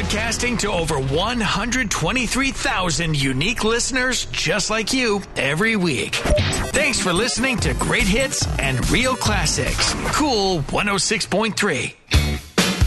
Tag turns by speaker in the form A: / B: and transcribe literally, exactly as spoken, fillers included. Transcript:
A: broadcasting to over one hundred twenty-three thousand unique listeners just like you every week. Thanks for listening to Great Hits and Real Classics. Cool one oh six point three.